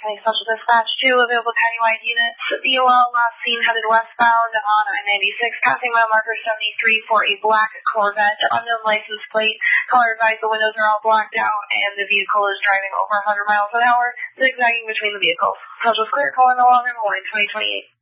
County Special Dispatch 2, available countywide units. DOL last seen headed westbound on I-96, passing mile marker 73 for a black Corvette, unknown license plate. Caller advised the windows are all blacked out and the vehicle is driving over 100 miles an hour, zigzagging between the vehicles. Special's clear, calling along in the line 2028.